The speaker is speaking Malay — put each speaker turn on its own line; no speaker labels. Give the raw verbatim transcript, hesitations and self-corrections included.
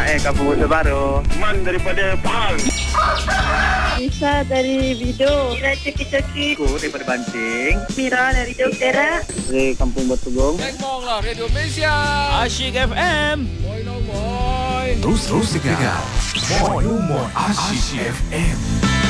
eh Kampung Baru.
Man daripada Pahang.
Isa dari Bido. Mira Ceki-Ceki.
Aku daripada Banting.
Mira dari Jauh Terak.
Dari Kampung Batugong.
Tengmong lah Radio Malaysia.
Asyik F M.
Boy no boy.
Terus terus dengar Moi Moi Asyik F M.